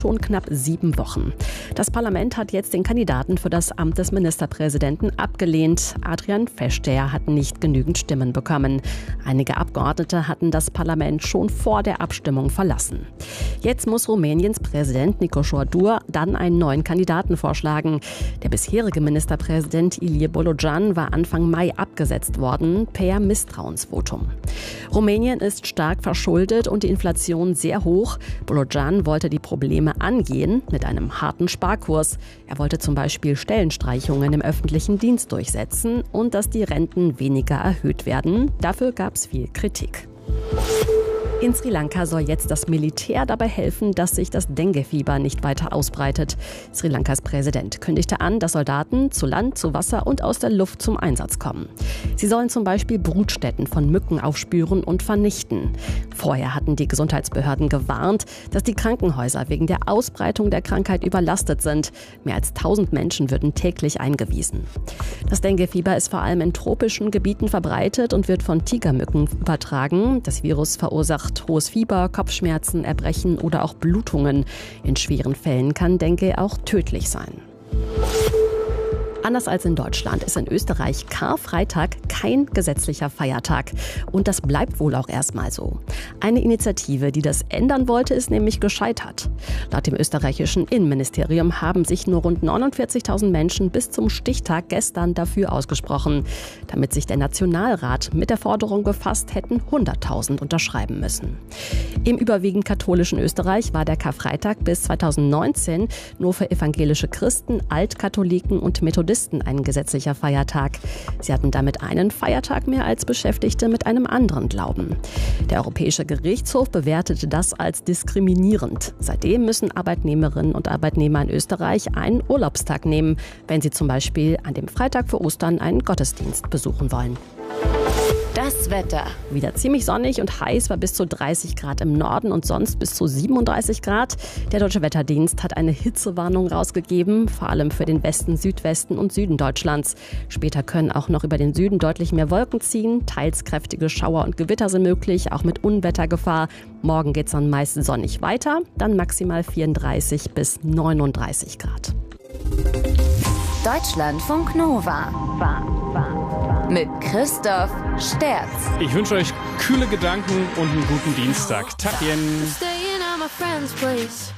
schon knapp 7 Wochen. Das Parlament hat jetzt den Kandidaten für das Amt des Ministerpräsidenten abgelehnt. Adrian Feschter hat nicht genügend Stimmen bekommen. Einige Abgeordnete hatten das Parlament schon vor der Abstimmung verlassen. Jetzt muss Rumäniens Präsident Nicoșor Dur dann einen neuen Kandidaten vorschlagen. Der bisherige Ministerpräsident Ilie Bolojan war Anfang Mai abgesetzt worden per Misstrauensvotum. Rumänien ist stark verschuldet und die Inflation sehr hoch. Bolojan wollte die Probleme angehen mit einem harten Sparkurs. Er wollte zum Beispiel Stellenstreichungen im öffentlichen Dienst durchsetzen und dass die Renten weniger erhöht werden. Dafür gab es viel Kritik. In Sri Lanka soll jetzt das Militär dabei helfen, dass sich das Dengue-Fieber nicht weiter ausbreitet. Sri Lankas Präsident kündigte an, dass Soldaten zu Land, zu Wasser und aus der Luft zum Einsatz kommen. Sie sollen zum Beispiel Brutstätten von Mücken aufspüren und vernichten. Vorher hatten die Gesundheitsbehörden gewarnt, dass die Krankenhäuser wegen der Ausbreitung der Krankheit überlastet sind. Mehr als 1000 Menschen würden täglich eingewiesen. Das Dengue-Fieber ist vor allem in tropischen Gebieten verbreitet und wird von Tigermücken übertragen. Das Virus verursacht hohes Fieber, Kopfschmerzen, Erbrechen oder auch Blutungen. In schweren Fällen kann Dengue auch tödlich sein. Anders als in Deutschland ist in Österreich Karfreitag kein gesetzlicher Feiertag. Und das bleibt wohl auch erstmal so. Eine Initiative, die das ändern wollte, ist nämlich gescheitert. Laut dem österreichischen Innenministerium haben sich nur rund 49.000 Menschen bis zum Stichtag gestern dafür ausgesprochen. Damit sich der Nationalrat mit der Forderung befasst, hätten 100.000 unterschreiben müssen. Im überwiegend katholischen Österreich war der Karfreitag bis 2019 nur für evangelische Christen, Altkatholiken und Methodisten ein gesetzlicher Feiertag. Sie hatten damit einen Feiertag mehr als Beschäftigte mit einem anderen Glauben. Der Europäische Gerichtshof bewertete das als diskriminierend. Seitdem müssen Arbeitnehmerinnen und Arbeitnehmer in Österreich einen Urlaubstag nehmen, wenn sie zum Beispiel an dem Freitag vor Ostern einen Gottesdienst besuchen wollen. Das Wetter. Wieder ziemlich sonnig und heiß, war bis zu 30 Grad im Norden und sonst bis zu 37 Grad. Der Deutsche Wetterdienst hat eine Hitzewarnung rausgegeben, vor allem für den Westen, Südwesten und Süden Deutschlands. Später können auch noch über den Süden deutlich mehr Wolken ziehen. Teils kräftige Schauer und Gewitter sind möglich, auch mit Unwettergefahr. Morgen geht es dann meist sonnig weiter, dann maximal 34 bis 39 Grad. Deutschlandfunk Nova. Mit Christoph Sterz. Ich wünsche euch kühle Gedanken und einen guten Dienstag. Tagchen. Staying at my friend's place.